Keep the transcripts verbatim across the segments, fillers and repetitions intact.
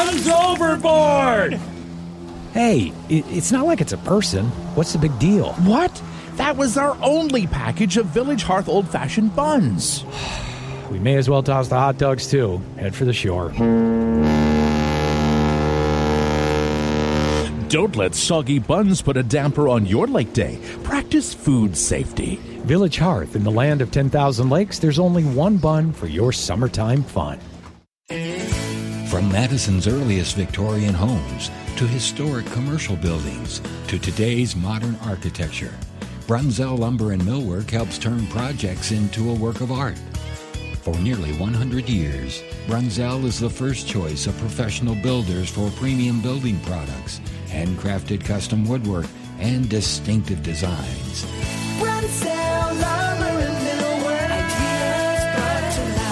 Guns overboard! Hey, it's not like it's a person. What's the big deal? What? That was our only package of Village Hearth old-fashioned buns. We may as well toss the hot dogs, too. Head for the shore. Don't let soggy buns put a damper on your lake day. Practice food safety. Village Hearth, in the land of ten thousand lakes, there's only one bun for your summertime fun. From Madison's earliest Victorian homes to historic commercial buildings to today's modern architecture, Brunzell Lumber and Millwork helps turn projects into a work of art. For nearly one hundred years, Brunzell is the first choice of professional builders for premium building products, handcrafted custom woodwork, and distinctive designs. Brunzell Lumber and Millwork, ideas brought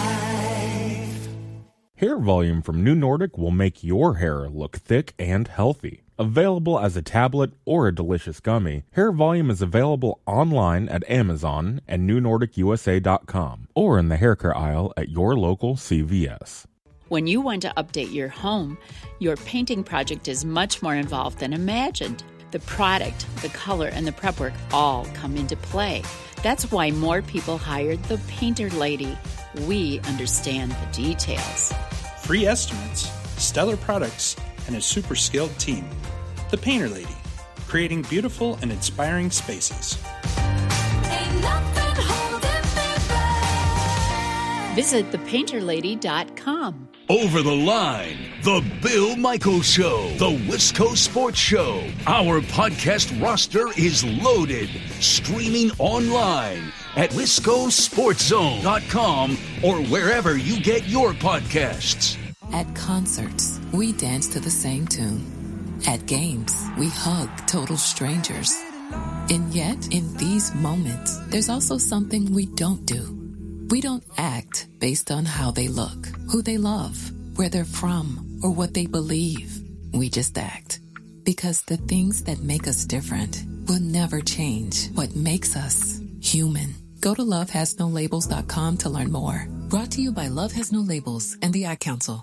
to life. Hair volume from New Nordic will make your hair look thick and healthy. Available as a tablet or a delicious gummy, Hair Volume is available online at Amazon and new nordic u s a dot com or in the hair care aisle at your local C V S. When you want to update your home, your painting project is much more involved than imagined. The product, the color, and the prep work all come into play. That's why more people hired the Painter Lady. We understand the details. Free estimates, stellar products, and a super skilled team. The Painter Lady, creating beautiful and inspiring spaces. Ain't nothing holding me back. Visit the painter lady dot com. Over the Line, The Bill Michaels Show, The Wisco Sports Show. Our podcast roster is loaded, streaming online at wisco sports zone dot com or wherever you get your podcasts. At concerts, we dance to the same tune. At games, we hug total strangers. And yet, in these moments, there's also something we don't do. We don't act based on how they look, who they love, where they're from, or what they believe. We just act. Because the things that make us different will never change what makes us human. Go to love has no labels dot com to learn more. Brought to you by Love Has No Labels and the Ad Council.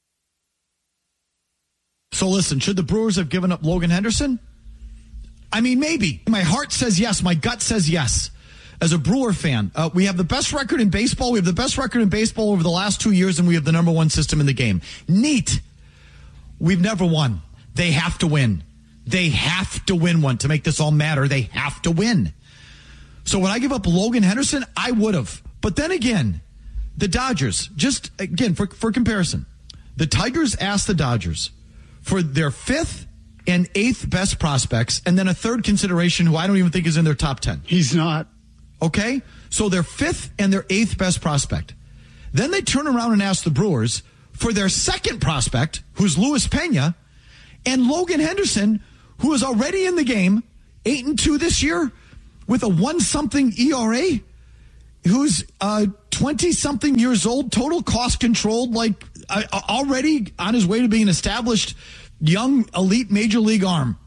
So listen, should the Brewers have given up Logan Henderson? I mean, maybe. My heart says yes. My gut says yes. As a Brewer fan, uh, we have the best record in baseball. We have the best record in baseball over the last two years, and we have the number one system in the game. Neat. We've never won. They have to win. They have to win one to make this all matter. They have to win. So when I give up Logan Henderson, I would have. But then again, the Dodgers, just again, for, for comparison, the Tigers asked the Dodgers for their fifth and eighth best prospects, and then a third consideration who I don't even think is in their top ten. He's not. Okay? So their fifth and their eighth best prospect. Then they turn around and ask the Brewers for their second prospect, who's Luis Pena, and Logan Henderson, who is already in the game, eight and two this year, with a one-something E R A, who's uh, twenty-something years old, total cost-controlled, like uh, already on his way to being an established young elite major league arm.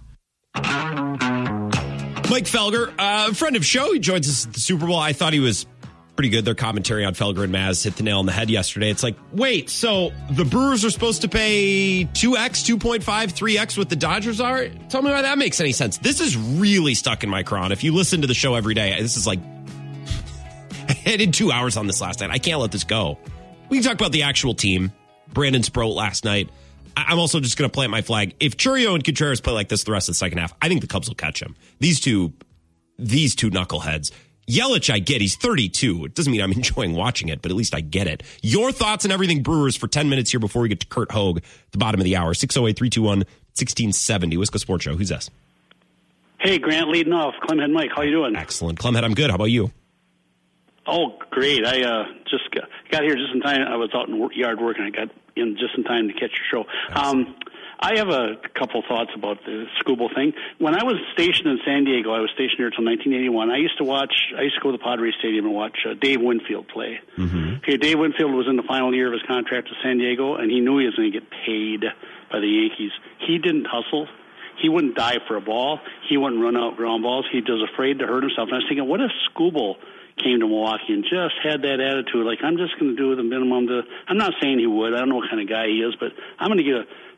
Mike Felger, uh, a friend of show, he joins us at the Super Bowl. I thought he was pretty good. Their commentary on Felger and Maz hit the nail on the head yesterday. It's like, wait, so the Brewers are supposed to pay two X, two point five, three X what the Dodgers are? Tell me why that makes any sense. This is really stuck in my craw. If you listen to the show every day, this is like, I did two hours on this last night. I can't let this go. We can talk about the actual team. Brandon Sproat last night. I'm also just going to plant my flag. If Chourio and Contreras play like this the rest of the second half, I think the Cubs will catch him. These two, these two knuckleheads. Yelich, I get. He's thirty-two. It doesn't mean I'm enjoying watching it, but at least I get it. Your thoughts on everything Brewers for ten minutes here before we get to Kurt Hogue at the bottom of the hour. six oh eight, three two one, one six seven oh. Wisco Sports Show. Who's this? Hey, Grant leading off. Clemhead Mike, how you doing? Excellent. Clemhead, I'm good. How about you? Oh, great. I uh, just got, got here just in time. I was out in work, yard work, and I got in just in time to catch your show. Um, I have a couple thoughts about the Scooble thing. When I was stationed in San Diego, I was stationed here until nineteen eighty-one. I used to watch, I used to go to the Padres Stadium and watch uh, Dave Winfield play. Mm-hmm. Okay, Dave Winfield was in the final year of his contract with San Diego, and he knew he was going to get paid by the Yankees. He didn't hustle. He wouldn't dive for a ball. He wouldn't run out ground balls. He was afraid to hurt himself. And I was thinking, what if Scooble came to Milwaukee and just had that attitude, like, I'm just going to do the minimum. To, I'm not saying he would. I don't know what kind of guy he is, but I'm going to get a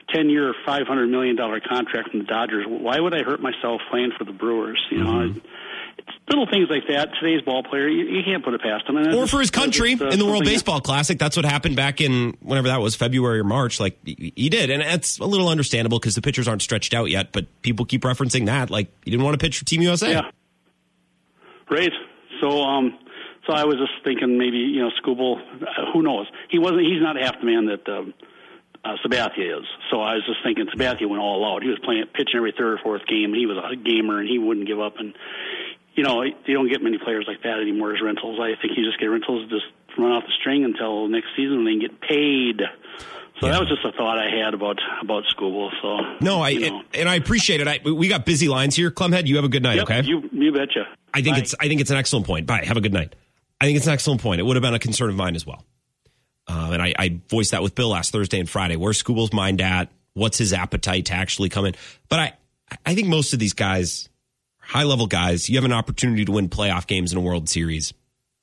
ten-year, five hundred million dollars contract from the Dodgers. Why would I hurt myself playing for the Brewers? You know, Mm-hmm. it's little things like that. Today's ball player, you, you can't put it past him. And Or it's- for his country it's, uh, in the World something- Baseball Classic. That's what happened back in whenever that was, February or March. Like, he he did. And it's a little understandable because the pitchers aren't stretched out yet, but people keep referencing that. Like, he didn't want to pitch for Team U S A. Yeah. Right. So, um, so I was just thinking maybe, you know, Skubal, uh, who knows? He wasn't, he's not half the man that, um, uh, Sabathia is. So I was just thinking Sabathia went all out. He was playing, pitching every third or fourth game. He was a gamer and he wouldn't give up. And, you know, you don't get many players like that anymore as rentals. I think you just get rentals just run off the string until next season when they can get paid. So Yeah. that was just a thought I had about, about Skubal. So, No, I you know. and, and I appreciate it. I, we got busy lines here. Clemhead, you have a good night, Yep, okay? You, you betcha. I think Bye. it's I think it's an excellent point. Bye. Have a good night. I think it's an excellent point. It would have been a concern of mine as well. Uh, and I, I voiced that with Bill last Thursday and Friday. Where's Skubal's mind at? What's his appetite to actually come in? But I, I think most of these guys, high-level guys, you have an opportunity to win playoff games in a World Series.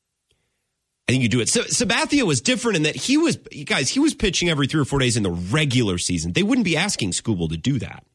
I think you do it. So, Sabathia was different in that he was, you guys, he was pitching every three or four days in the regular season. They wouldn't be asking Skubal to do that.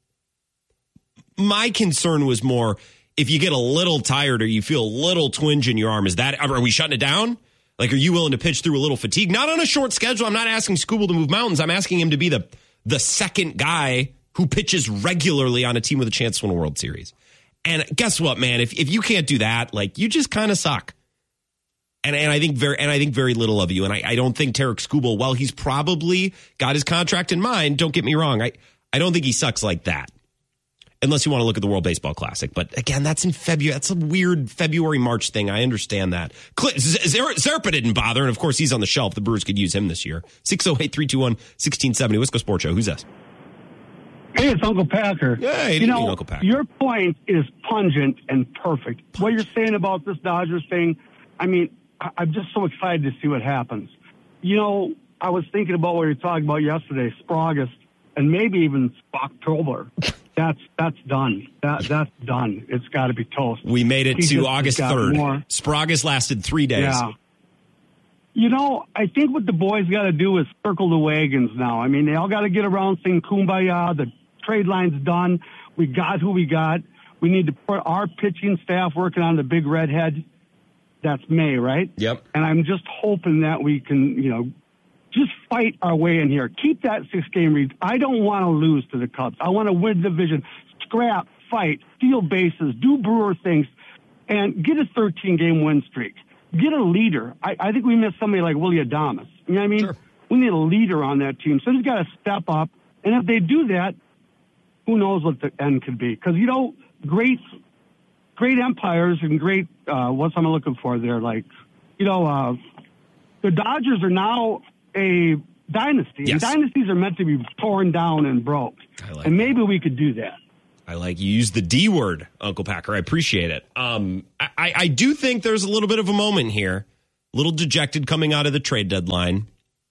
My concern was more, if you get a little tired or you feel a little twinge in your arm, is that, are we shutting it down? Like, are you willing to pitch through a little fatigue? Not on a short schedule. I'm not asking Skubal to move mountains. I'm asking him to be the the second guy who pitches regularly on a team with a chance to win a World Series. And guess what, man? If if you can't do that, like, you just kind of suck. And and I think very and I think very little of you. And I, I don't think Tarek Skubal, while he's probably got his contract in mind, don't get me wrong, I, I don't think he sucks like that. Unless you want to look at the World Baseball Classic. But again, that's in February. That's a weird February, March thing. I understand that. Cl- Zer- Zerpa didn't bother, and of course he's on the shelf. The Brewers could use him this year. six oh eight, three two one, one six seven oh. Wisco Sports Show. Who's this? Hey, it's Uncle Packer. Hey, you know, Uncle Packer. Your point is pungent and perfect. What you're saying about this Dodgers thing, I mean, I- I'm just so excited to see what happens. You know, I was thinking about what you were talking about yesterday, Spragus, and maybe even Spocktober. That's that's done. That that's done. It's got to be toast. We made it He to just August got third. more. Spragus lasted three days. Yeah. You know, I think what the boys got to do is circle the wagons now. I mean, they all got to get around saying kumbaya. The trade line's done. We got who we got. We need to put our pitching staff working on the big redhead. That's May, right? Yep. And I'm just hoping that we can, you know, just fight our way in here. Keep that six-game lead. I don't want to lose to the Cubs. I want to win the division. Scrap, fight, steal bases, do Brewer things, and get a thirteen-game win streak. Get a leader. I, I think we missed somebody like Willie Adames. You know what I mean? Sure. We need a leader on that team. So he's got to step up. And if they do that, who knows what the end could be? Because, you know, great great empires and great, uh, what's I'm looking for there? Like, you know, uh, the Dodgers are now a dynasty. Yes. And dynasties are meant to be torn down and broke. I like and maybe we could do that. I like you use the D word, Uncle Packer. I appreciate it. Um, I, I do think there's a little bit of a moment here, a little dejected coming out of the trade deadline.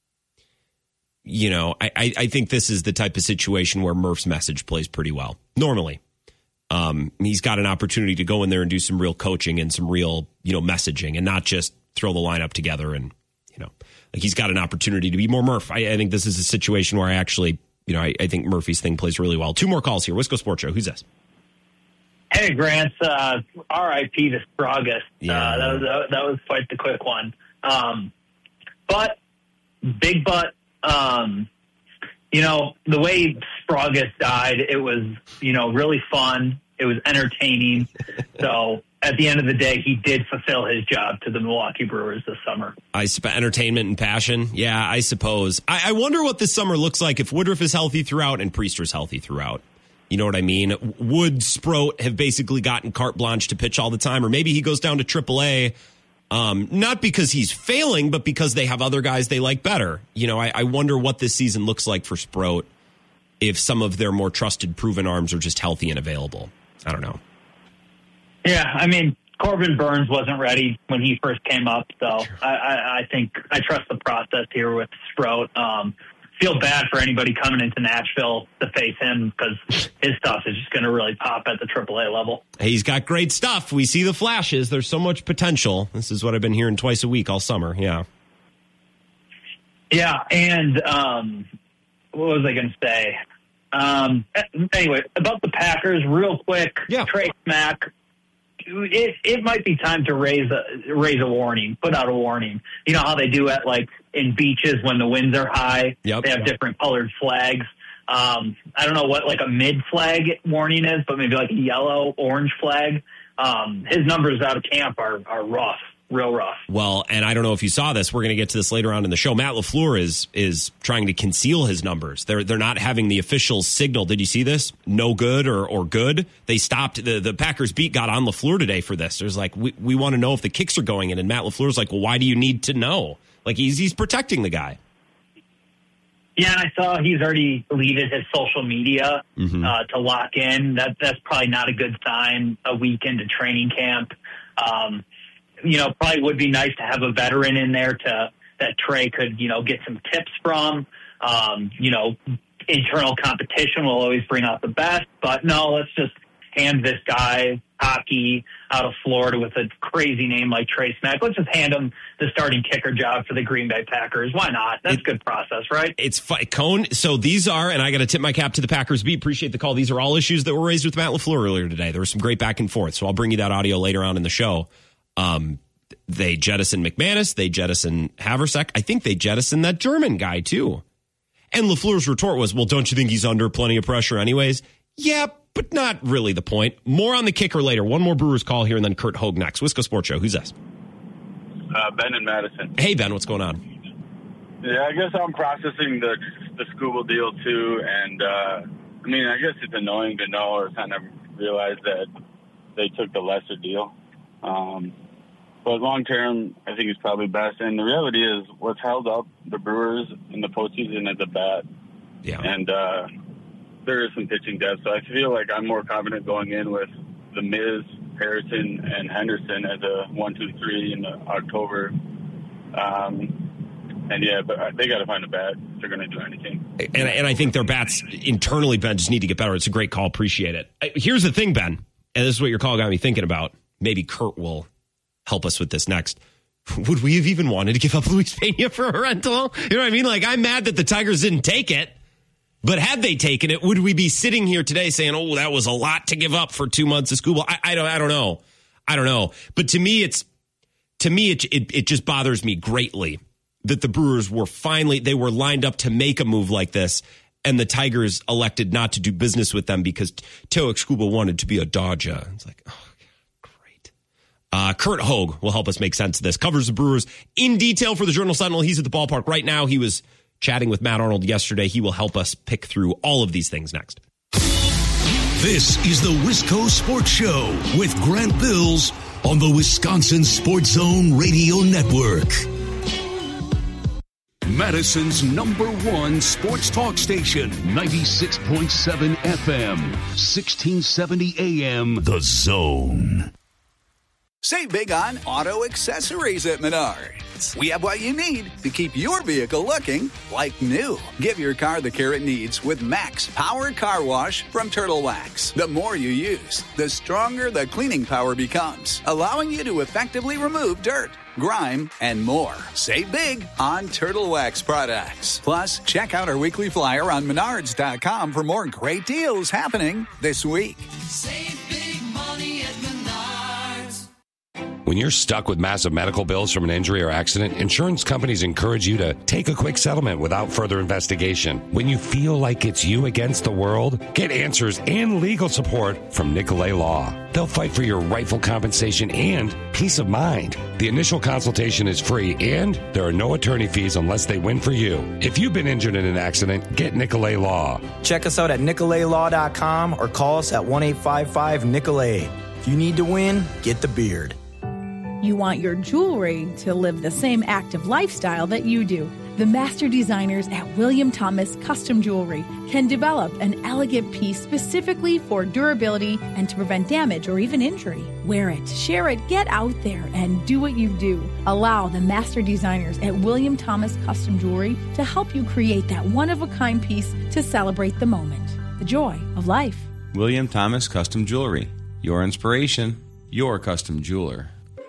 You know, I, I, I think this is the type of situation where Murph's message plays pretty well. Normally, um, he's got an opportunity to go in there and do some real coaching and some real, you know, messaging and not just throw the lineup together. And, you know, like he's got an opportunity to be more Murph. I, I think this is a situation where I actually, you know, I, I think Murphy's thing plays really well. Two more calls here. Wisco Sports Show. Who's this? Hey, Grant. Uh, R I P to Spragus. Yeah. Uh, that was that, that was quite the quick one. Um, but big but. Um, you know, the way Spragus died, it was, you know, really fun. It was entertaining. So at the end of the day, he did fulfill his job to the Milwaukee Brewers this summer. I sp- entertainment and passion. Yeah, I suppose. I, I wonder what this summer looks like if Woodruff is healthy throughout and Priester's healthy throughout. You know what I mean? Would Sproat have basically gotten carte blanche to pitch all the time? Or maybe he goes down to triple A, um, not because he's failing, but because they have other guys they like better. You know, I, I wonder what this season looks like for Sproat if some of their more trusted, proven arms are just healthy and available. I don't know. Yeah, I mean, Corbin Burns wasn't ready when he first came up, so I, I, I think I trust the process here with Sproat. Um, feel bad for anybody coming into Nashville to face him because his stuff is just going to really pop at the triple A level. He's got great stuff. We see the flashes. There's so much potential. This is what I've been hearing twice a week all summer. Yeah. Yeah, and um, what was I going to say? Um, anyway, about the Packers, real quick. Yeah. Trey Smack. It it might be time to raise a raise a warning, put out a warning. You know how they do at like in beaches when the winds are high. Yep. They have different colored flags. Um, I don't know what like a mid flag warning is, but maybe like a yellow, orange flag. Um, his numbers out of camp are are rough. Real rough. Well, and I don't know if you saw this. We're going to get to this later on in the show. Matt LaFleur is is trying to conceal his numbers. They're they're not having the official signal. Did you see this? No good or or good. They stopped. The, the Packers beat got on LaFleur today for this. There's like, we, we want to know if the kicks are going in. And Matt LaFleur's like, well, why do you need to know? Like, he's he's protecting the guy. Yeah, and I saw he's already deleted his social media mm-hmm. uh, to lock in. That That's probably not a good sign a week into training camp. Um You know, probably would be nice to have a veteran in there to that Trey could, you know, get some tips from. Um, you know, internal competition will always bring out the best, but no, let's just hand this guy hockey out of Florida with a crazy name like Trey Smack. Let's just hand him the starting kicker job for the Green Bay Packers. Why not? That's it, good process, right? It's fi- Cone. So these are, and I got to tip my cap to the Packers beat. Appreciate the call. These are all issues that were raised with Matt LaFleur earlier today. There was some great back and forth. So I'll bring you that audio later on in the show. Um, they jettison McManus. They jettison Haversack. I think they jettison that German guy, too. And LaFleur's retort was, well, don't you think he's under plenty of pressure anyways? Yeah, but not really the point. More on the kicker later. One more Brewers call here, and then Kurt Hogue next. Wisco Sports Show. Who's this? Uh, Ben in Madison. Hey, Ben. What's going on? Yeah, I guess I'm processing the the Scooble deal, too. And, uh, I mean, I guess it's annoying to know or kind of realize that they took the lesser deal. Um, but long term, I think it's probably best. And the reality is, what's held up the Brewers in the postseason is the bat. Yeah. And uh, there is some pitching depth, so I feel like I'm more confident going in with the Miz, Harrison, and Henderson as a one, two, three in October. Um, and yeah, but they got to find a bat if they're going to do anything. And and I think their bats internally, Ben, just need to get better. It's a great call. Appreciate it. Here's the thing, Ben, and this is what your call got me thinking about. Maybe Kurt will help us with this next. Would we have even wanted to give up Luis Pena for a rental? You know what I mean? Like, I'm mad that the Tigers didn't take it. But had they taken it, would we be sitting here today saying, oh, that was a lot to give up for two months of school? I, I don't I don't know. I don't know. But to me, it's to me, it, it it just bothers me greatly that the Brewers were finally, they were lined up to make a move like this. And the Tigers elected not to do business with them because Teo Escobar wanted to be a Dodger. It's like, oh, great. Uh, Kurt Hogue will help us make sense of this. Covers the Brewers in detail for the Journal Sentinel. He's at the ballpark right now. He was chatting with Matt Arnold yesterday. He will help us pick through all of these things next. This is the Wisco Sports Show with Grant Bills on the Wisconsin Sports Zone Radio Network. Madison's number one sports talk station, ninety-six point seven F M, sixteen seventy A M, The Zone. Save big on auto accessories at Menards. We have what you need to keep your vehicle looking like new. Give your car the care it needs with Max Power Car Wash from Turtle Wax. The more you use, the stronger the cleaning power becomes, allowing you to effectively remove dirt, grime, and more. Save big on Turtle Wax products. Plus, check out our weekly flyer on menards dot com for more great deals happening this week. Save big money at Menards. When you're stuck with massive medical bills from an injury or accident, insurance companies encourage you to take a quick settlement without further investigation. When you feel like it's you against the world, get answers and legal support from Nicolay Law. They'll fight for your rightful compensation and peace of mind. The initial consultation is free, and there are no attorney fees unless they win for you. If you've been injured in an accident, get Nicolay Law. Check us out at nicolay law dot com or call us at one eight five five Nicolay. If you need to win, get the beard. You want your jewelry to live the same active lifestyle that you do. The master designers at William Thomas Custom Jewelry can develop an elegant piece specifically for durability and to prevent damage or even injury. Wear it, share it, get out there and do what you do. Allow the master designers at William Thomas Custom Jewelry to help you create that one-of-a-kind piece to celebrate the moment, the joy of life. William Thomas Custom Jewelry. Your inspiration, your custom jeweler.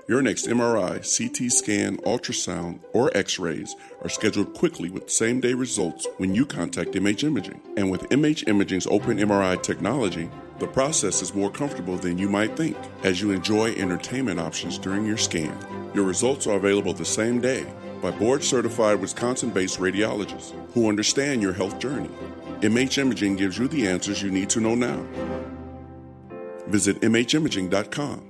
Your next M R I, C T scan, ultrasound, or x-rays are scheduled quickly with same-day results when you contact M H Imaging. And with M H Imaging's open M R I technology, the process is more comfortable than you might think as you enjoy entertainment options during your scan. Your results are available the same day by board-certified Wisconsin-based radiologists who understand your health journey. M H Imaging gives you the answers you need to know now. Visit M H imaging dot com.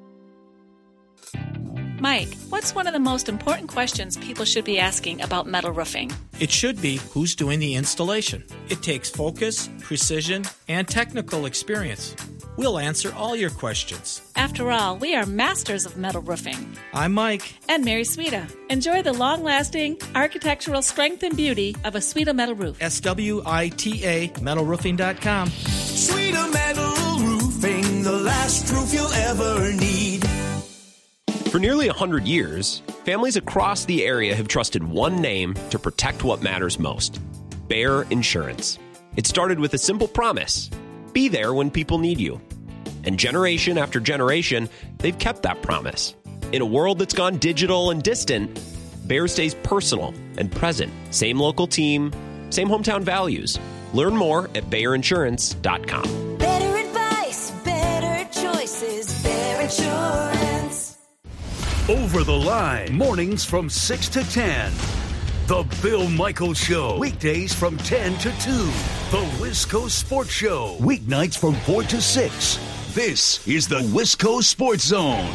Mike, what's one of the most important questions people should be asking about metal roofing? It should be who's doing the installation. It takes focus, precision, and technical experience. We'll answer all your questions. After all, we are masters of metal roofing. I'm Mike. And Mary Sweta. Enjoy the long-lasting architectural strength and beauty of a Sweta metal roof. S W I T A metal roofing dot com. Sweta Metal Roofing, the last roof you'll ever need. For nearly one hundred years, families across the area have trusted one name to protect what matters most: Bear Insurance. It started with a simple promise: be there when people need you. And generation after generation, they've kept that promise. In a world that's gone digital and distant, Bear stays personal and present. Same local team, same hometown values. Learn more at Bear Insurance dot com. Better advice, better choices, Bear Insurance. Over the Line, mornings from six to ten. The Bill Michaels Show, weekdays from ten to two. The Wisco Sports Show, weeknights from four to six. This is the Wisco Sports Zone.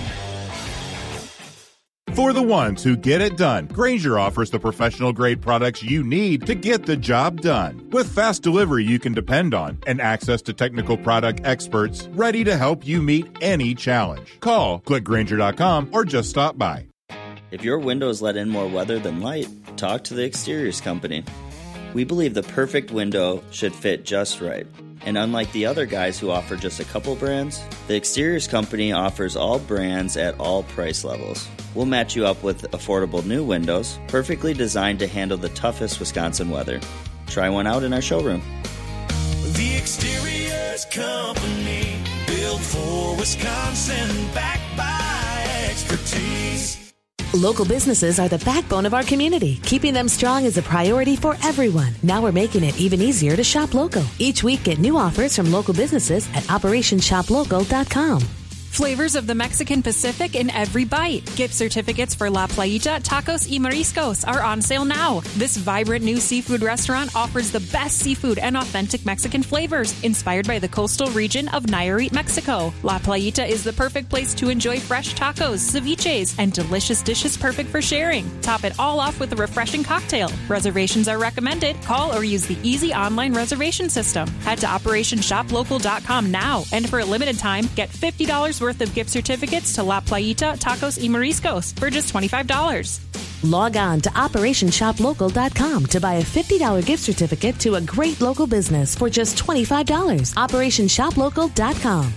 For the ones who get it done, Grainger offers the professional-grade products you need to get the job done. With fast delivery you can depend on and access to technical product experts ready to help you meet any challenge. Call, click Grainger dot com, or just stop by. If your windows let in more weather than light, talk to the Exteriors Company. We believe the perfect window should fit just right. And unlike the other guys who offer just a couple brands, the Exteriors Company offers all brands at all price levels. We'll match you up with affordable new windows, perfectly designed to handle the toughest Wisconsin weather. Try one out in our showroom. The Exteriors Company, built for Wisconsin, backed by expertise. Local businesses are the backbone of our community. Keeping them strong is a priority for everyone. Now we're making it even easier to shop local. Each week, get new offers from local businesses at operation shop local dot com. Flavors of the Mexican Pacific in every bite. Gift certificates for La Playita, Tacos y Mariscos are on sale now. This vibrant new seafood restaurant offers the best seafood and authentic Mexican flavors, inspired by the coastal region of Nayarit, Mexico. La Playita is the perfect place to enjoy fresh tacos, ceviches, and delicious dishes perfect for sharing. Top it all off with a refreshing cocktail. Reservations are recommended. Call or use the easy online reservation system. Head to operation shop local dot com now, and for a limited time, get fifty dollars worth of gift certificates to La Playita, Tacos y Mariscos for just twenty-five dollars. Log on to operation shop local dot com to buy a fifty dollars gift certificate to a great local business for just twenty-five dollars. operation shop local dot com.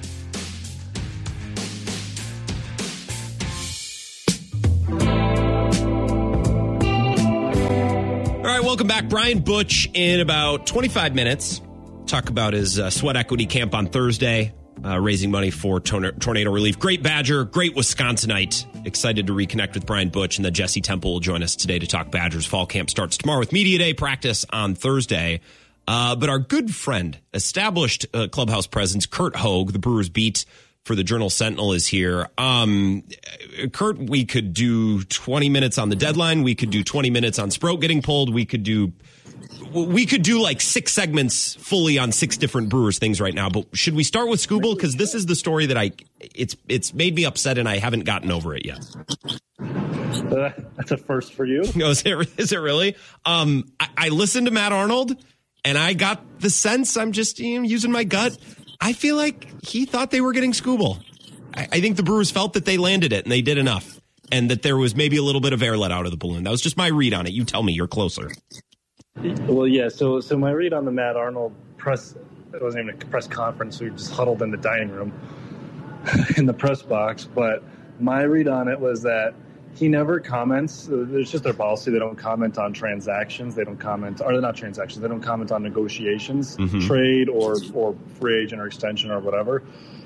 All right, welcome back. Brian Butch in about twenty-five minutes. Talk about his uh, sweat equity camp on Thursday. Uh, raising money for tornado, tornado relief. Great Badger, great Wisconsinite. Excited to reconnect with Brian Butch, and then Jesse Temple will join us today to talk Badgers. Fall camp starts tomorrow with Media Day, practice on Thursday. Uh, but our good friend, established uh, clubhouse presence, Kurt Hogue, the Brewers beat for the Journal Sentinel, is here. Um, Kurt, we could do twenty minutes on the deadline. We could do twenty minutes on Sproat getting pulled. We could do... We could do like six segments fully on six different Brewers things right now, but should we start with Scooble? Because this is the story that I, it's it's made me upset and I haven't gotten over it yet. Uh, that's a first for you. No, is it, is it really? Um, I, I listened to Matt Arnold and I got the sense, I'm just you know, using my gut. I feel like he thought they were getting Scooble. I, I think the Brewers felt that they landed it and they did enough, and that there was maybe a little bit of air let out of the balloon. That was just my read on it. You tell me, you're closer. Well, yeah, so so my read on the Matt Arnold press, it wasn't even a press conference, we just huddled in the dining room in the press box, but my read on it was that he never comments. It's just their policy. They don't comment on transactions. They don't comment, or they're not transactions. They don't comment on negotiations, mm-hmm. trade or, or free agent or extension or whatever.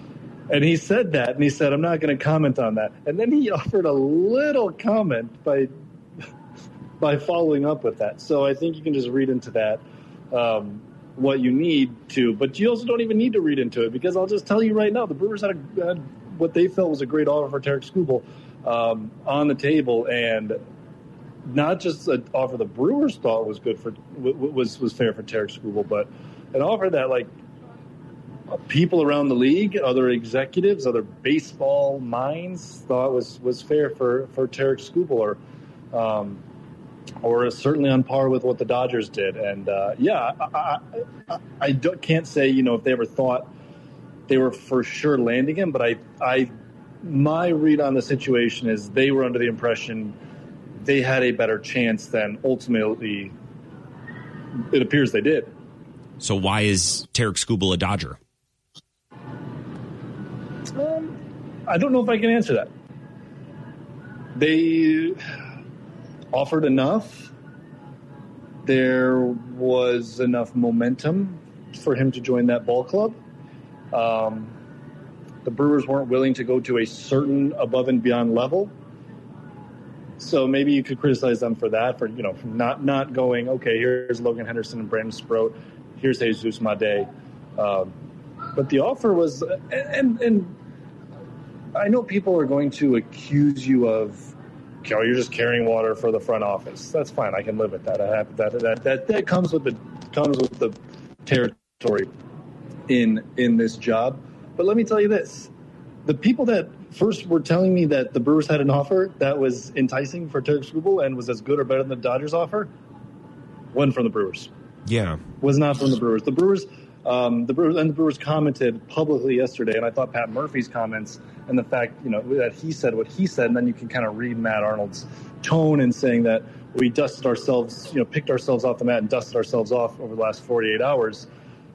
And he said that, and he said, I'm not going to comment on that. And then he offered a little comment by by following up with that. So I think you can just read into that um, what you need to. But you also don't even need to read into it, because I'll just tell you right now, the Brewers had, a, had what they felt was a great offer for Tarik Skubal um, on the table, and not just an offer the Brewers thought was good for was was fair for Tarik Skubal, but an offer that, like, people around the league, other executives, other baseball minds thought was, was fair for, for Tarik Skubal, or um, or certainly on par with what the Dodgers did. And uh, yeah, I, I, I don't, can't say, you know, if they ever thought they were for sure landing him, but I, I, my read on the situation is they were under the impression they had a better chance than ultimately it appears they did. So why is Tarik Skubal a Dodger? Um, I don't know if I can answer that. They offered enough. There was enough momentum for him to join that ball club. Um, the Brewers weren't willing to go to a certain above and beyond level. So maybe you could criticize them for that, for, you know, not not going, okay, here's Logan Henderson and Brandon Sproat, here's Jesus Made. Um, but the offer was, and, and I know people are going to accuse you of, oh, you're just carrying water for the front office. That's fine. I can live with that. I have, that, that that that comes with the comes with the territory in in this job. But let me tell you this: the people that first were telling me that the Brewers had an offer that was enticing for Tarik Skubal and was as good or better than the Dodgers offer, wasn't from the Brewers. Yeah, was not from the Brewers. The Brewers. Um, the Brewers and the Brewers commented publicly yesterday, and I thought Pat Murphy's comments and the fact, you know, that he said what he said, and then you can kind of read Matt Arnold's tone in saying that we dusted ourselves, you know, picked ourselves off the mat and dusted ourselves off over the last forty-eight hours.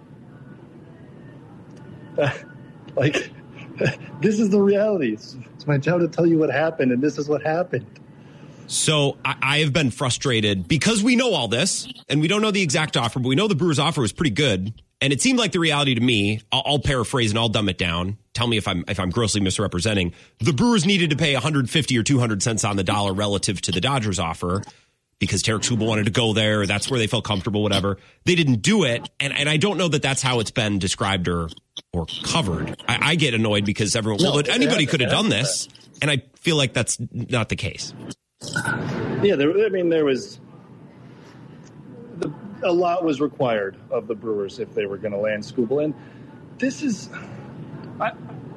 Uh, like, this is the reality. It's, it's my job to tell you what happened, and this is what happened. So I, I have been frustrated because we know all this, and we don't know the exact offer, but we know the Brewers' offer was pretty good. And it seemed like the reality to me, I'll, I'll paraphrase and I'll dumb it down. Tell me if I'm if I'm grossly misrepresenting. The Brewers needed to pay one hundred fifty or two hundred cents on the dollar relative to the Dodgers offer because Tarik Skubal wanted to go there. That's where they felt comfortable, whatever. They didn't do it. And, and I don't know that that's how it's been described or or covered. I, I get annoyed because everyone, no, well, but anybody could have done this. And I feel like that's not the case. Yeah, there, I mean, there was the, a lot was required of the Brewers if they were going to land Skubal. And this is, I,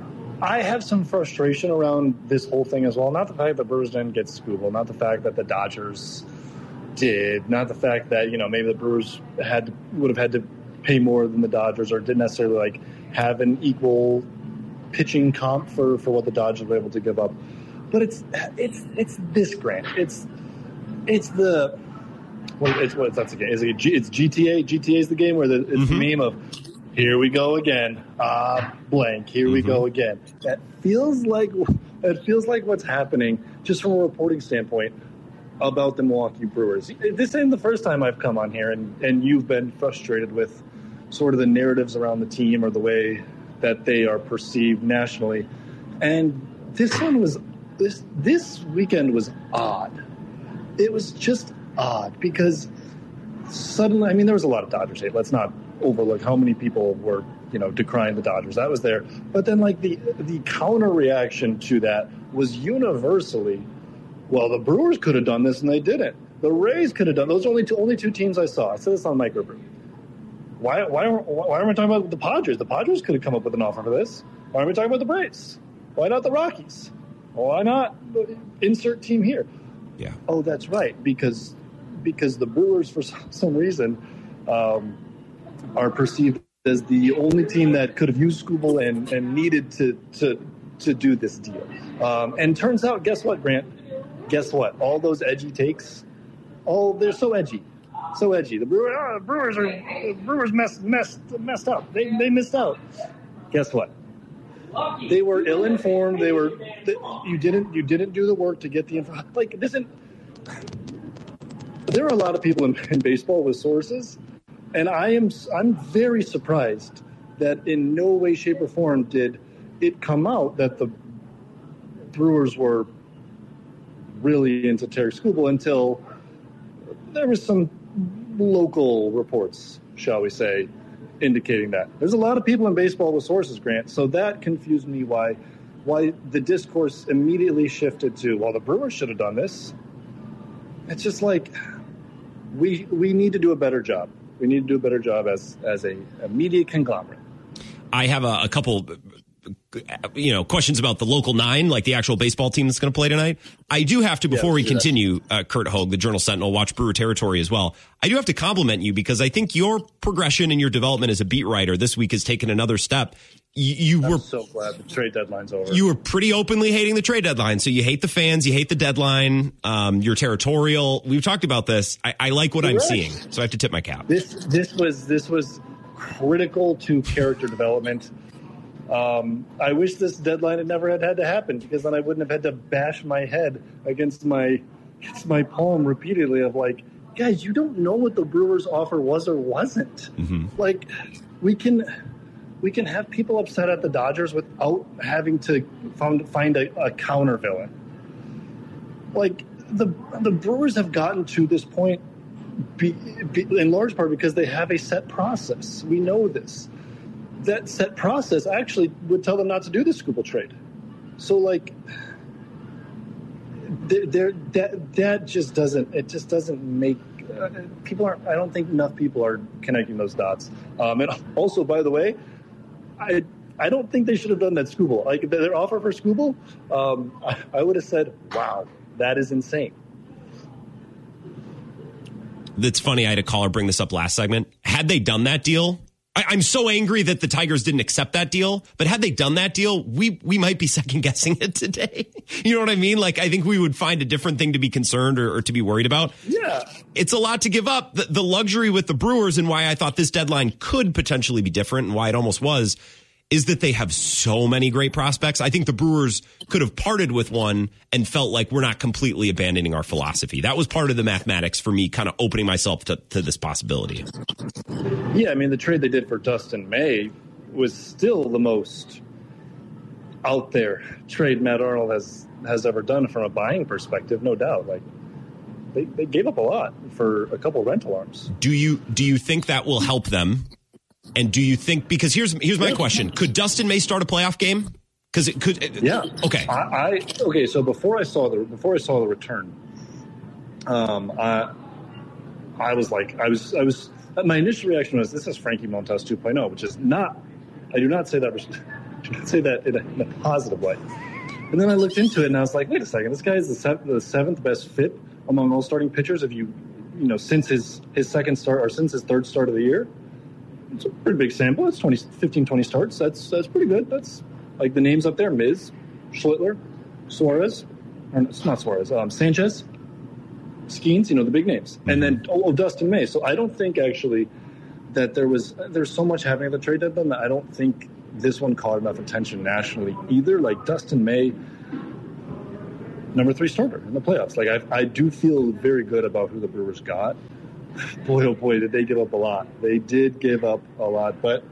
I have some frustration around this whole thing as well. Not the fact that the Brewers didn't get Skubal, not the fact that the Dodgers did, not the fact that, you know, maybe the Brewers had would have had to pay more than the Dodgers or didn't necessarily like have an equal pitching comp for, for what the Dodgers were able to give up. But it's it's it's this, Grant. It's it's the well, it's what that's the game. Is it G, it's G T A? G T A is the game where the, it's mm-hmm. the meme of here we go again. Ah, blank. Here mm-hmm. we go again. That feels like it feels like what's happening just from a reporting standpoint about the Milwaukee Brewers. This ain't the first time I've come on here and, and you've been frustrated with sort of the narratives around the team or the way that they are perceived nationally. And this one was. This this weekend was odd. It was just odd because suddenly, I mean, there was a lot of Dodgers hate. Let's not overlook how many people were, you know, decrying the Dodgers. That was there. But then, like, the the counter reaction to that was universally, well, the Brewers could have done this and they didn't. The Rays could have done. Those are only two only two teams I saw. I said this on Microbrew. Why why why aren't we talking about the Padres? The Padres could have come up with an offer for this. Why aren't we talking about the Braves? Why not the Rockies? Why not insert team here? Yeah. Oh, that's right. Because because the Brewers, for some reason, um, are perceived as the only team that could have used Skubal and, and needed to, to to do this deal. Um, and turns out, guess what, Grant? Guess what? All those edgy takes, all they're so edgy, so edgy. The Brewers, oh, the Brewers are the Brewers messed messed messed up. They they missed out. Guess what? They were ill-informed. They were. They, you didn't. You didn't do the work to get the info. Like this. Isn't, there are a lot of people in, in baseball with sources, and I am. I'm very surprised that in no way, shape, or form did it come out that the Brewers were really into Tarik Skubal until there was some local reports, shall we say, indicating that. There's a lot of people in baseball with sources, Grant, so that confused me why why the discourse immediately shifted to, well, the Brewers should have done this. It's just like, we we need to do a better job. We need to do a better job as, as a, a media conglomerate. I have a, a couple, you know, questions about the local nine, like the actual baseball team that's going to play tonight. I do have to, before yeah, we continue, uh, Kurt Hogue, the Journal Sentinel, watch Brewer Territory as well. I do have to compliment you because I think your progression and your development as a beat writer this week has taken another step. You, you I'm were so glad the trade deadline's over. You were pretty openly hating the trade deadline. So you hate the fans, you hate the deadline. Um, you're territorial. We've talked about this. I, I like what You're I'm right. seeing, so I have to tip my cap. This this was this was critical to character development. Um, I wish this deadline had never had, had to happen, because then I wouldn't have had to bash my head against my against my palm repeatedly of like, guys, you don't know what the Brewers' offer was or wasn't. Mm-hmm. Like, we can. We can have people upset at the Dodgers without having to find, find a, a counter villain. Like, the the Brewers have gotten to this point be, be, in large part because they have a set process. We know this. That set process actually would tell them not to do the Skubal trade. So, like, they're, they're, that that just doesn't it just doesn't make uh, people aren't. I don't think enough people are connecting those dots. Um, and also, by the way, I I don't think they should have done that Skubal. Like, their offer for Skubal, um, I, I would have said, wow, that is insane. That's funny. I had a caller bring this up last segment. Had they done that deal, I, I'm so angry that the Tigers didn't accept that deal. But had they done that deal, we we might be second guessing it today. You know what I mean? Like, I think we would find a different thing to be concerned or, or to be worried about. Yeah. It's a lot to give up. The, the luxury with the Brewers, and why I thought this deadline could potentially be different, and why it almost was, is that they have so many great prospects. I think the Brewers could have parted with one and felt like we're not completely abandoning our philosophy. That was part of the mathematics for me, kind of opening myself to, to this possibility. Yeah, I mean, the trade they did for Dustin May was still the most out there trade Matt Arnold has, has ever done from a buying perspective, no doubt. Like, they, they gave up a lot for a couple rental arms. Do you do you think that will help them? And do you think, because here's here's my question: could Dustin May start a playoff game? Because it could. It, yeah. Okay. I, I okay. So before I saw the before I saw the return, um, I I was like I was I was my initial reaction was, this is Frankie Montas two point oh, which is not. I do not say that. I do not say that in a, in a positive way. And then I looked into it and I was like, wait a second, this guy is the seventh, the seventh best fit among all starting pitchers. If you you know since his his second start or since his third start of the year. It's a pretty big sample. It's twenty, fifteen, twenty starts. That's that's pretty good. That's like the names up there: Miz, Schlittler, Suarez, or it's not Suarez, um, Sanchez, Skeens. You know, the big names, mm-hmm. and then oh, Dustin May. So I don't think actually that there was there's so much happening at the trade deadline that I don't think this one caught enough attention nationally either. Like Dustin May, number three starter in the playoffs. Like I I do feel very good about who the Brewers got. Boy, oh boy, did they give up a lot. They did give up a lot, but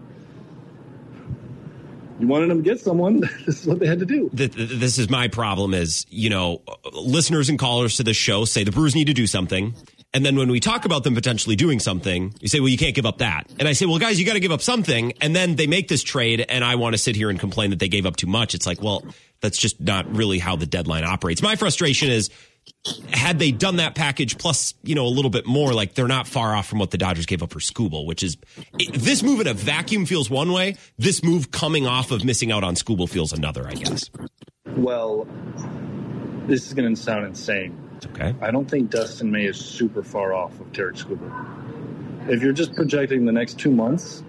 you wanted them to get someone. This is what they had to do. This is my problem is, you know, listeners and callers to this show say the Brewers need to do something. And then when we talk about them potentially doing something, you say, well, you can't give up that. And I say, well, guys, you got to give up something. And then they make this trade, and I want to sit here and complain that they gave up too much. It's like, well, that's just not really how the deadline operates. My frustration is, had they done that package plus, you know, a little bit more, like they're not far off from what the Dodgers gave up for Skubal, which is it, this move in a vacuum feels one way. This move coming off of missing out on Skubal feels another, I guess. Well, this is going to sound insane. Okay. I don't think Dustin May is super far off of Tarik Skubal. If you're just projecting the next two months,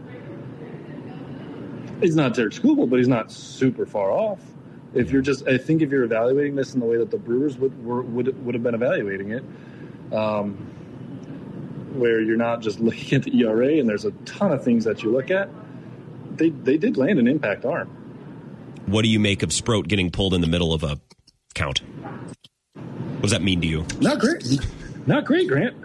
he's not Tarik Skubal, but he's not super far off. If you're just, I think if you're evaluating this in the way that the Brewers would were, would would have been evaluating it, um, where you're not just looking at the E R A and there's a ton of things that you look at, they they did land an impact arm. What do you make of Sproat getting pulled in the middle of a count? What does that mean to you? Not great. Not great, Grant.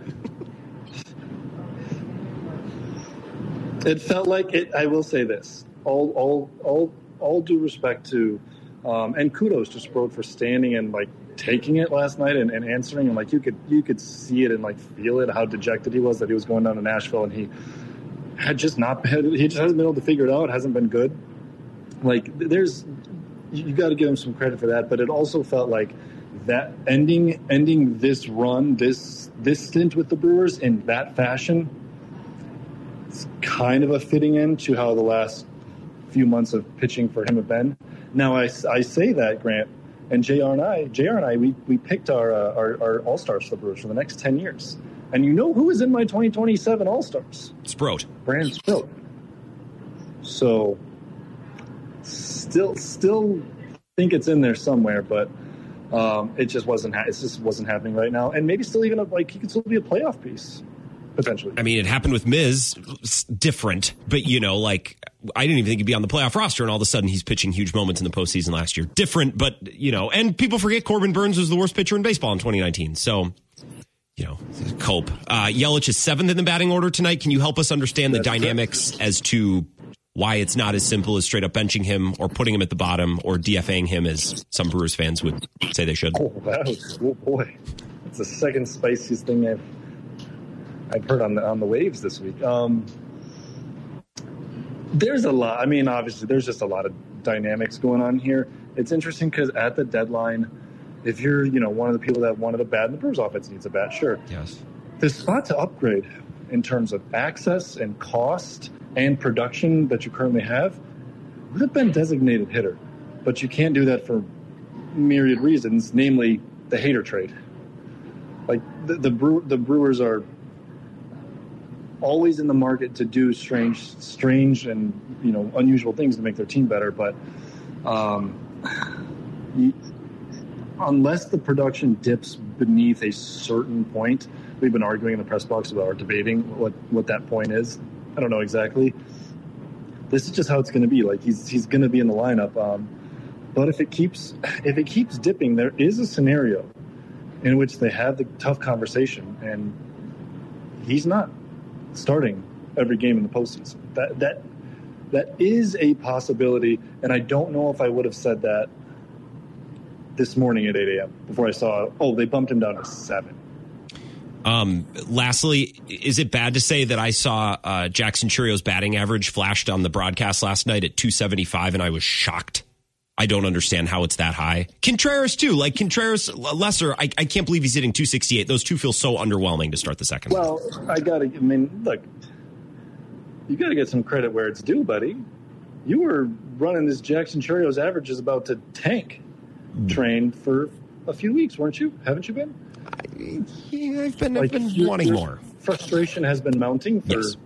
It felt like it. I will say this: all all all. all due respect to, um, and kudos to Sproat for standing and like taking it last night and, and answering, and like you could you could see it and like feel it, how dejected he was that he was going down to Nashville and he had just not been, he just hasn't been able to figure it out, hasn't been good. Like there's, you got to give him some credit for that, but it also felt like that ending ending this run, this this stint with the Brewers in that fashion, it's kind of a fitting end to how the last few months of pitching for him have been. Now I, I say that, Grant, and J R and I, J R and I, we we picked our uh, our, our All Stars for the Brewers for the next ten years, and you know who is in my twenty twenty-seven All Stars? Sproat, Brandon Sproat. So still still think it's in there somewhere, but. Um, it just wasn't. Ha- it just wasn't happening right now, and maybe still even a, like he could still be a playoff piece potentially. I mean, it happened with Miz, it's different, but you know, like I didn't even think he'd be on the playoff roster, and all of a sudden he's pitching huge moments in the postseason last year. Different, but you know, and people forget Corbin Burns was the worst pitcher in baseball in twenty nineteen. So, you know, cope. Uh, Yelich is seventh in the batting order tonight. Can you help us understand the That's dynamics correct. as to why it's not as simple as straight up benching him or putting him at the bottom or DFAing him as some Brewers fans would say they should? Oh, that was, oh boy. It's the second spiciest thing I've I've heard on the on the waves this week. Um, there's a lot. I mean, obviously, there's just a lot of dynamics going on here. It's interesting because at the deadline, if you're, you know, one of the people that wanted a bat and the Brewers offense needs a bat, sure. Yes. The spot to upgrade in terms of access and cost and production that you currently have would have been designated hitter. But you can't do that for myriad reasons, namely the Hader trade. Like the the, Brew, the Brewers are always in the market to do strange, strange and you know unusual things to make their team better. But um, you, unless the production dips beneath a certain point, we've been arguing in the press box about or debating what, what that point is. I don't know exactly. This is just how it's going to be. Like he's he's going to be in the lineup. Um, but if it keeps if it keeps dipping, there is a scenario in which they have the tough conversation, and he's not starting every game in the postseason. That that that is a possibility, and I don't know if I would have said that this morning at eight a.m. before I saw, oh, they bumped him down to seven. Um, lastly, is it bad to say that I saw uh, Jackson Churio's batting average flashed on the broadcast last night at two seventy-five, and I was shocked? I don't understand how it's that high. Contreras, too. Like, Contreras, Lesser, I, I can't believe he's hitting two sixty-eight. Those two feel so underwhelming to start the second. Well, I got to, I mean, look, you got to get some credit where it's due, buddy. You were running this Jackson Churio's average is about to tank train for a few weeks, weren't you? Haven't you been? I, yeah, I've been, like, I've been your, wanting your more. Frustration has been mounting for yes.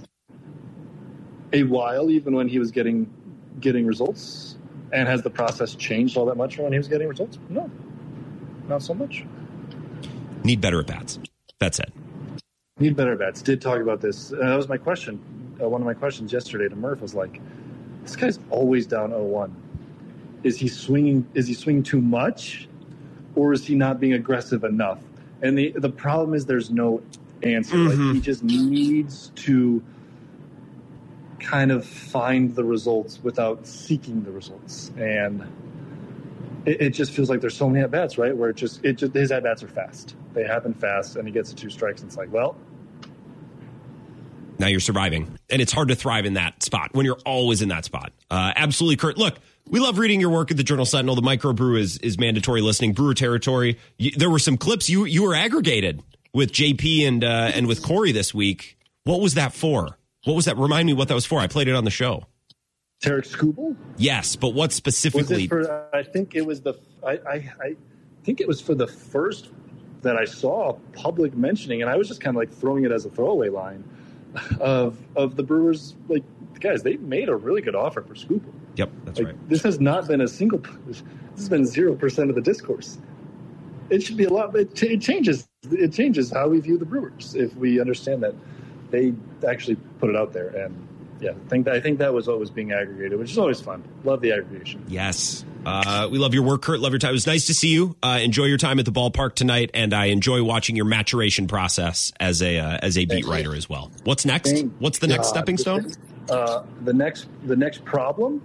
a while, even when he was getting getting results. And has the process changed all that much from when he was getting results? No, not so much. Need better at bats. That's it. Need better at bats. Did talk about this. Uh, that was my question. Uh, one of my questions yesterday to Murph was like, this guy's always down oh one. Is he swinging? Is he swinging too much? Or is he not being aggressive enough? And the the problem is there's no answer. Mm-hmm. Like he just needs to kind of find the results without seeking the results. And it, it just feels like there's so many at-bats, right? Where it just, it just his at-bats are fast. They happen fast, and he gets the two strikes, and it's like, well. Now you're surviving. And it's hard to thrive in that spot when you're always in that spot. Uh, absolutely, Kurt. Look, we love reading your work at the Journal Sentinel. The microbrew is is mandatory listening. Brewer Territory. You, there were some clips you you were aggregated with J P and uh, and with Corey this week. What was that for? What was that? Remind me what that was for. I played it on the show. Tarik Skubal? Yes, but what specifically? Was it for, I think it was the. I, I I think it was for the first that I saw public mentioning, and I was just kind of like throwing it as a throwaway line of of the Brewers. Like, guys, they made a really good offer for Skubal. Yep, that's like, right. This has not been a single. This has been zero percent of the discourse. It should be a lot. It, it changes. It changes how we view the Brewers if we understand that they actually put it out there. And yeah, I think that, I think that was what was being aggregated, which is always fun. Love the aggregation. Yes, uh, we love your work, Kurt. Love your time. It was nice to see you. Uh, enjoy your time at the ballpark tonight, and I enjoy watching your maturation process as a uh, as a beat Thank writer you. as well. What's next? Thank What's the next God. stepping stone? Uh, the next the next problem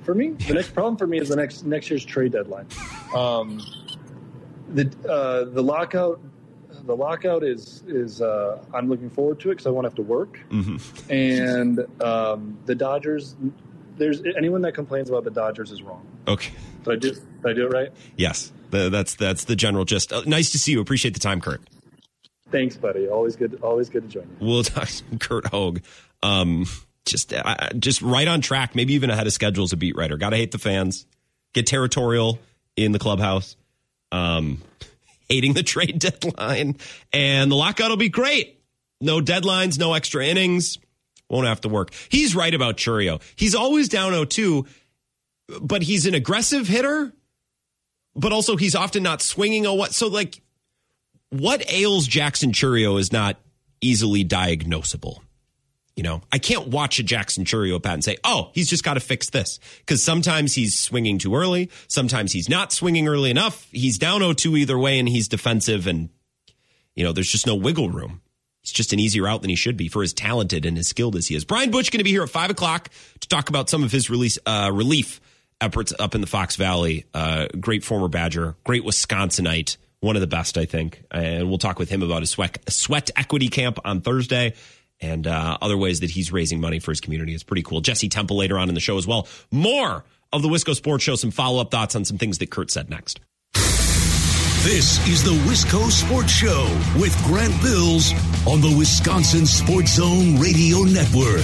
for me. The next problem for me is the next next year's trade deadline. Um, the uh, the lockout. The lockout is is uh, I'm looking forward to it because I won't have to work. Mm-hmm. And um, the Dodgers, there's anyone that complains about the Dodgers is wrong. Okay. Did I do did I do it right? Yes, the, that's that's the general gist. Uh, nice to see you. Appreciate the time, Kurt. Thanks, buddy. Always good. Always good to join you. We'll talk to Kurt Hogue. Um, just uh, just right on track. Maybe even ahead of schedule as a beat writer. Got to hate the fans. Get territorial in the clubhouse. Um. Hating the trade deadline, and the lockout will be great. No deadlines, no extra innings. Won't have to work. He's right about Chourio. He's always down oh two, but he's an aggressive hitter, but also he's often not swinging a what. So, like, what ails Jackson Chourio is not easily diagnosable. You know, I can't watch a Jackson Chourio bat and say, oh, he's just got to fix this. Because sometimes he's swinging too early. Sometimes he's not swinging early enough. He's down oh two either way, and he's defensive. And, you know, there's just no wiggle room. He's just an easier out than he should be for as talented and as skilled as he is. Brian Butch going to be here at five o'clock to talk about some of his release, uh, relief efforts up in the Fox Valley. Uh, great former Badger, great Wisconsinite, one of the best, I think. And we'll talk with him about his sweat, sweat equity camp on Thursday. And uh, other ways that he's raising money for his community. It's pretty cool. Jesse Temple later on in the show as well. More of the Wisco Sports Show, some follow-up thoughts on some things that Kurt said next. This is the Wisco Sports Show with Grant Bills on the Wisconsin Sports Zone Radio Network.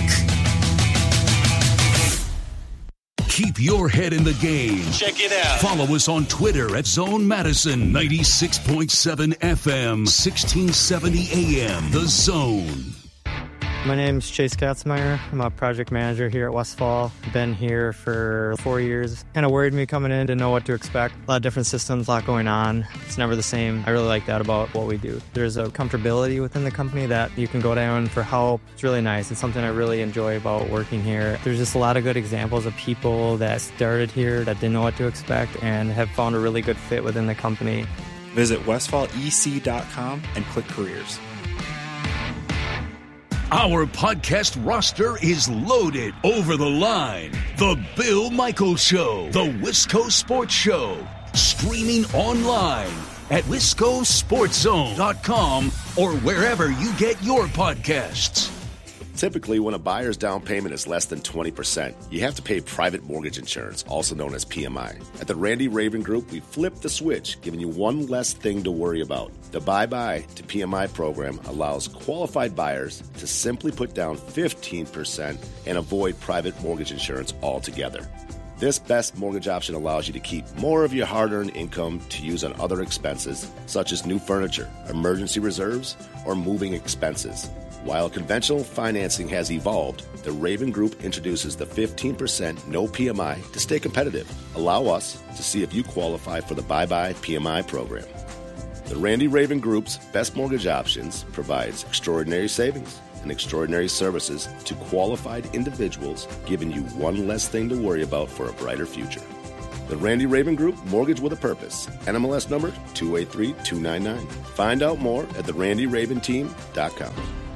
Keep your head in the game. Check it out. Follow us on Twitter at Zone Madison, ninety-six point seven F M, sixteen seventy A M. The Zone. My name's Chase Katzmeyer. I'm a project manager here at Westfall. Been here for four years. Kind of worried me coming in, didn't know what to expect. A lot of different systems, a lot going on. It's never the same. I really like that about what we do. There's a comfortability within the company that you can go down for help. It's really nice. It's something I really enjoy about working here. There's just a lot of good examples of people that started here that didn't know what to expect and have found a really good fit within the company. Visit westfall e c dot com and click careers. Our podcast roster is loaded. Over the Line, The Bill Michaels Show, The Wisco Sports Show, streaming online at wisco sports zone dot com or wherever you get your podcasts. Typically, when a buyer's down payment is less than twenty percent, you have to pay private mortgage insurance, also known as P M I. At the Randy Raven Group, we flipped the switch, giving you one less thing to worry about. The Bye-Bye to P M I program allows qualified buyers to simply put down fifteen percent and avoid private mortgage insurance altogether. This best mortgage option allows you to keep more of your hard-earned income to use on other expenses, such as new furniture, emergency reserves, or moving expenses. While conventional financing has evolved, the Raven Group introduces the fifteen percent no P M I to stay competitive. Allow us to see if you qualify for the Bye-Bye P M I program. The Randy Raven Group's best mortgage options provides extraordinary savings and extraordinary services to qualified individuals, giving you one less thing to worry about for a brighter future. The Randy Raven Group, Mortgage with a Purpose. N M L S number two eight three two nine nine. Find out more at the randy raven team dot com.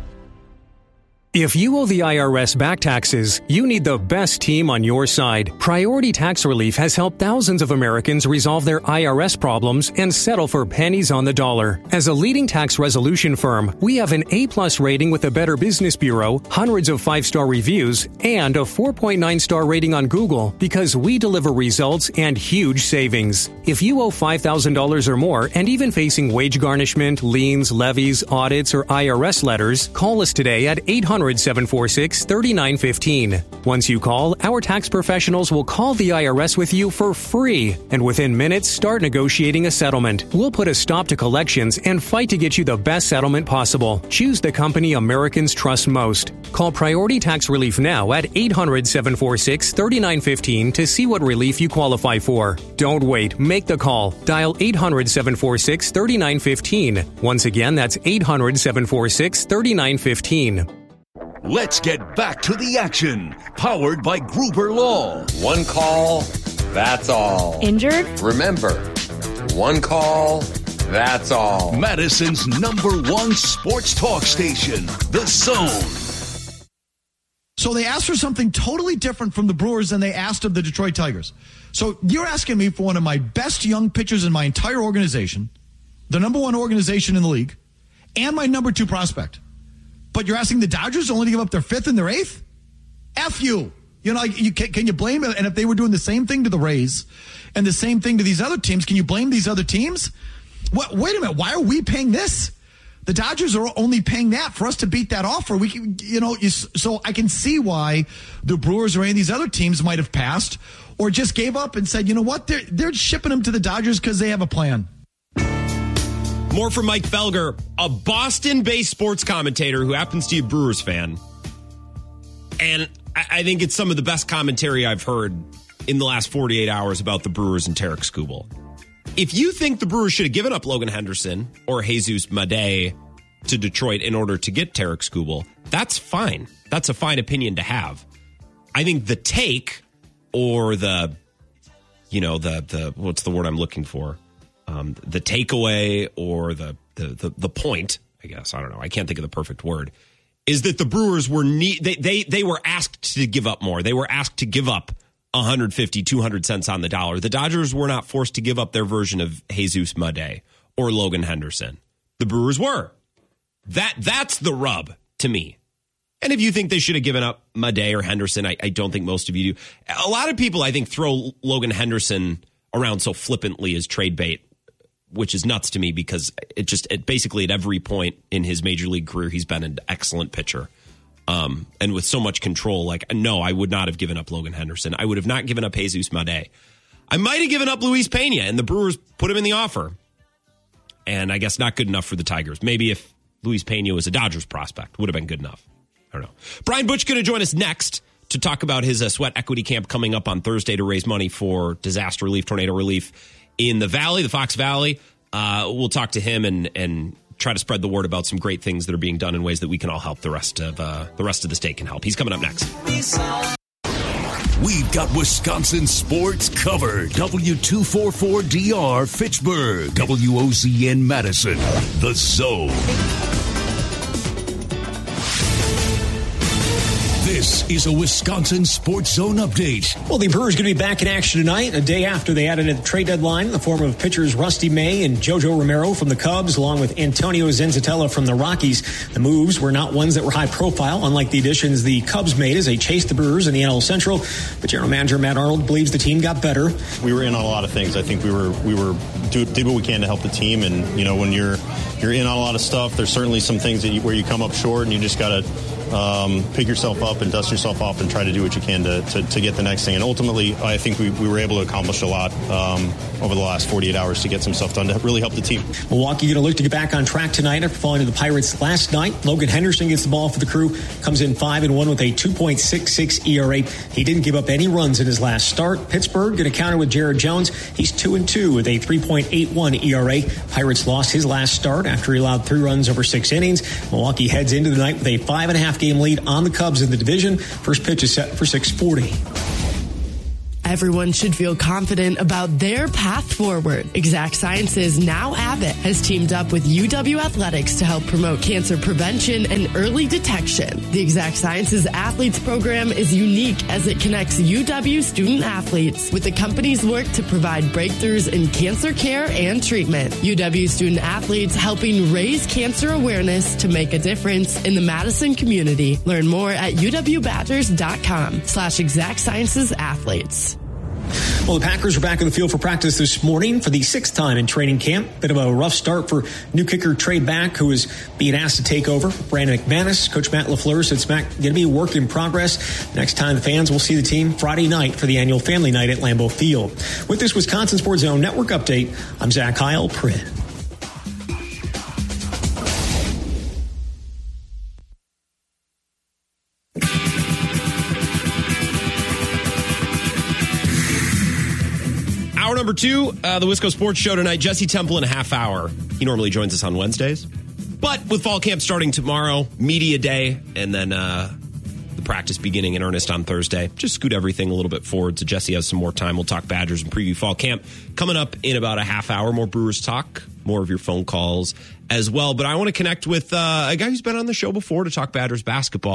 If you owe the I R S back taxes, you need the best team on your side. Priority Tax Relief has helped thousands of Americans resolve their I R S problems and settle for pennies on the dollar. As a leading tax resolution firm, we have an A-plus rating with the Better Business Bureau, hundreds of five-star reviews, and a four point nine star rating on Google because we deliver results and huge savings. If you owe five thousand dollars or more and even facing wage garnishment, liens, levies, audits, or I R S letters, call us today at eight hundred, seven four six, three nine one five. Once you call, our tax professionals will call the I R S with you for free, and within minutes start negotiating a settlement. We'll put a stop to collections and fight to get you the best settlement possible. Choose the company Americans trust most. Call Priority Tax Relief now at eight hundred, seven four six, three nine one five to see what relief you qualify for. Don't wait. Make the call. Dial eight hundred, seven four six, three nine one five. Once again, that's eight hundred, seven four six, three nine one five. Let's get back to the action. Powered by Gruber Law. One call, that's all. Injured? Remember, one call, that's all. Madison's number one sports talk station, The Zone. So they asked for something totally different from the Brewers than they asked of the Detroit Tigers. So you're asking me for one of my best young pitchers in my entire organization, the number one organization in the league, and my number two prospect. But you're asking the Dodgers only to give up their fifth and their eighth? F you. You know, like, you can, can you blame it? And if they were doing the same thing to the Rays and the same thing to these other teams, can you blame these other teams? What, wait a minute. Why are we paying this? The Dodgers are only paying that for us to beat that offer. We can, you know, you, so I can see why the Brewers or any of these other teams might have passed or just gave up and said, you know what, they're, they're shipping them to the Dodgers because they have a plan. More from Mike Felger, a Boston-based sports commentator who happens to be a Brewers fan. And I, I think it's some of the best commentary I've heard in the last forty-eight hours about the Brewers and Tarek Skubal. If you think the Brewers should have given up Logan Henderson or Jesus Madej to Detroit in order to get Tarek Skubal, that's fine. That's a fine opinion to have. I think the take or the, you know, the, the what's the word I'm looking for? Um, the takeaway or the, the, the, the point, I guess, I don't know. I can't think of the perfect word, is that the Brewers were, ne- they, they, they were asked to give up more. They were asked to give up one hundred fifty, two hundred cents on the dollar. The Dodgers were not forced to give up their version of Jesus Madej or Logan Henderson. The Brewers were. That That's the rub to me. And if you think they should have given up Madej or Henderson, I, I don't think most of you do. A lot of people, I think, throw Logan Henderson around so flippantly as trade bait, which is nuts to me because it just it basically at every point in his major league career, he's been an excellent pitcher. Um, and with so much control, like, no, I would not have given up Logan Henderson. I would have not given up Jesus Madej. I might have given up Luis Pena, and the Brewers put him in the offer. And I guess not good enough for the Tigers. Maybe if Luis Pena was a Dodgers prospect, would have been good enough. I don't know. Brian Butch going to join us next to talk about his uh, sweat equity camp coming up on Thursday to raise money for disaster relief, tornado relief in the Valley, the Fox Valley. Uh, we'll talk to him and and try to spread the word about some great things that are being done in ways that we can all help. The rest of uh, the rest of the state can help. He's coming up next. We've got Wisconsin sports covered. W two forty-four D R Fitchburg, W O Z N Madison, The Zone. This is a Wisconsin Sports Zone update. Well, the Brewers going to be back in action tonight, a day after they added a trade deadline in the form of pitchers Rusty May and JoJo Romero from the Cubs, along with Antonio Zenzatella from the Rockies. The moves were not ones that were high profile, unlike the additions the Cubs made as they chased the Brewers in the N L Central. But General Manager Matt Arnold believes the team got better. We were in on a lot of things. I think we were we were do, did what we can to help the team. And you know, when you're you're in on a lot of stuff, there's certainly some things that you, where you come up short, and you just got to Um, pick yourself up and dust yourself off and try to do what you can to, to, to get the next thing. And ultimately, I think we, we were able to accomplish a lot um, over the last forty-eight hours to get some stuff done to really help the team. Milwaukee going to look to get back on track tonight after falling to the Pirates last night. Logan Henderson gets the ball for the Crew, comes in five and one with a two point six six E R A. He didn't give up any runs in his last start. Pittsburgh going to counter with Jared Jones. He's two and two with a three point eight one E R A. Pirates lost his last start after he allowed three runs over six innings. Milwaukee heads into the night with a five and a half game lead on the Cubs in the division. First pitch is set for six forty. Everyone should feel confident about their path forward. Exact Sciences, now Abbott, has teamed up with U W Athletics to help promote cancer prevention and early detection. The Exact Sciences Athletes Program is unique as it connects U W student athletes with the company's work to provide breakthroughs in cancer care and treatment. U W student athletes helping raise cancer awareness to make a difference in the Madison community. Learn more at uwbadgers.com slash exact sciences athletes. Well, the Packers are back in the field for practice this morning for the sixth time in training camp. Bit of a rough start for new kicker Trey Back, who is being asked to take over. Brandon McManus, Coach Matt LaFleur said it's going to be a work in progress. Next time the fans will see the team Friday night for the annual family night at Lambeau Field. With this Wisconsin Sports Zone Network update, I'm Zach Heil, Prin. Number two, uh, the Wisco Sports Show tonight. Jesse Temple in a half hour. He normally joins us on Wednesdays. But with fall camp starting tomorrow, media day, and then uh, the practice beginning in earnest on Thursday, just scoot everything a little bit forward so Jesse has some more time. We'll talk Badgers and preview fall camp. Coming up in about a half hour, more Brewers talk, more of your phone calls as well. But I want to connect with uh, a guy who's been on the show before to talk Badgers basketball.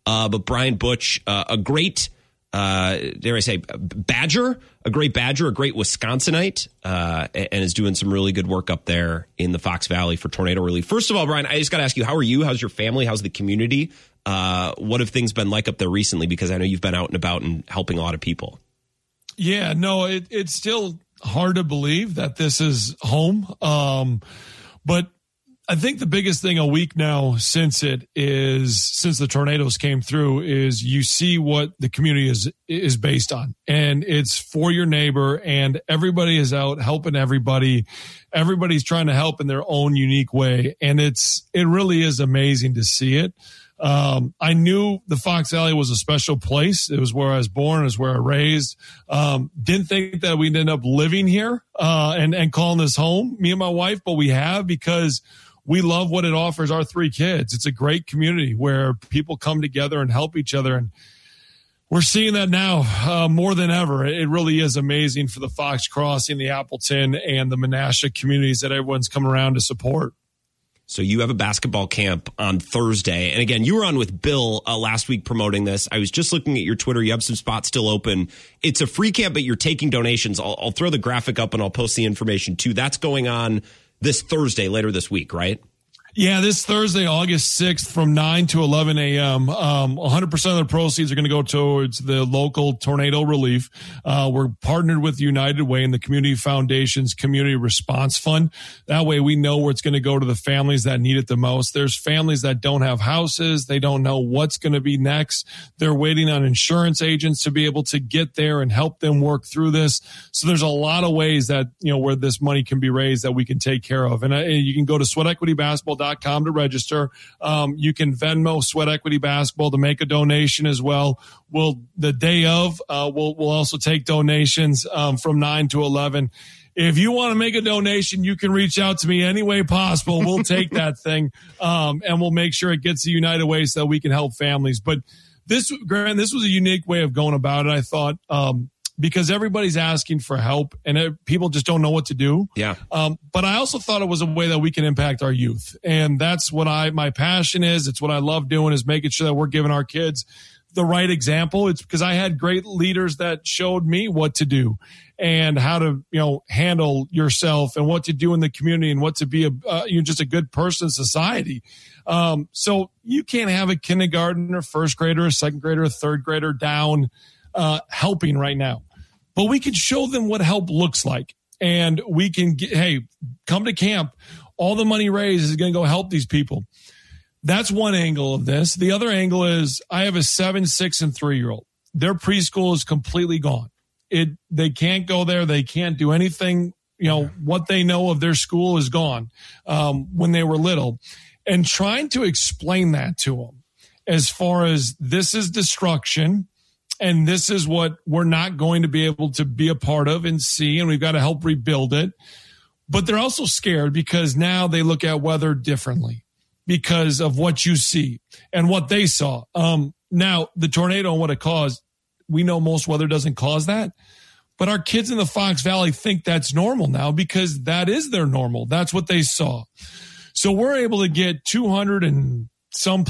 Uh, but Brian Butch, uh, a great, uh, dare I say, Badger, a great Badger, a great Wisconsinite, uh, and is doing some really good work up there in the Fox Valley for tornado relief. First of all, Brian, I just got to ask you, how are you? How's your family? How's the community? Uh, what have things been like up there recently? Because I know you've been out and about and helping a lot of people. Yeah, no, it, it's still hard to believe that this is home. Um, but I think the biggest thing a week now since it is, since the tornadoes came through, is you see what the community is, is based on. And it's for your neighbor, and everybody is out helping everybody. Everybody's trying to help in their own unique way. And it's, it really is amazing to see it. Um, I knew the Fox Valley was a special place. It was where I was born. It was where I raised. Um, didn't think that we'd end up living here, uh, and, and calling this home, me and my wife, but we have, because we love what it offers our three kids. It's a great community where people come together and help each other. And we're seeing that now, uh, more than ever. It really is amazing for the Fox Crossing, the Appleton, and the Menasha communities that everyone's come around to support. So you have a basketball camp on Thursday. And again, you were on with Bill uh, last week promoting this. I was just looking at your Twitter. You have some spots still open. It's a free camp, but you're taking donations. I'll, I'll throw the graphic up and I'll post the information too. That's going on this Thursday, later this week, right? Yeah, this Thursday, August sixth, from nine to eleven a.m., um, one hundred percent of the proceeds are going to go towards the local tornado relief. Uh, we're partnered with United Way and the Community Foundation's Community Response Fund. That way we know where it's going to go to the families that need it the most. There's families that don't have houses. They don't know what's going to be next. They're waiting on insurance agents to be able to get there and help them work through this. So there's a lot of ways that, you know, where this money can be raised that we can take care of. And uh, you can go to sweat equity basketball dot com to register. Um, you can Venmo Sweat Equity Basketball to make a donation as well. We'll, the day of, uh, we'll, we'll also take donations um, from nine to eleven. If you want to make a donation, you can reach out to me any way possible. We'll take that thing, um, and we'll make sure it gets to United Way so that we can help families. But this, Grant, this was a unique way of going about it, I thought, um, because everybody's asking for help and it, people just don't know what to do. Yeah. Um, but I also thought it was a way that we can impact our youth. And that's what I, my passion is. It's what I love doing, is making sure that we're giving our kids the right example. It's because I had great leaders that showed me what to do and how to, you know, handle yourself and what to do in the community and what to be a, uh, you know, just a good person in society. Um, so you can't have a kindergarten or first grader, a second grader, a third grader down, uh, helping right now, but we can show them what help looks like. And we can get, hey, come to camp. All the money raised is going to go help these people. That's one angle of this. The other angle is I have a seven, six, and three-year-old. Their preschool is completely gone. It they can't go there. They can't do anything. You know, what they know of their school is gone um, when they were little. And trying to explain that to them as far as this is destruction and this is what we're not going to be able to be a part of and see, and we've got to help rebuild it. But they're also scared because now they look at weather differently because of what you see and what they saw. Um, now, the tornado and what it caused, we know most weather doesn't cause that. But our kids in the Fox Valley think that's normal now because that is their normal. That's what they saw. So we're able to get two hundred and some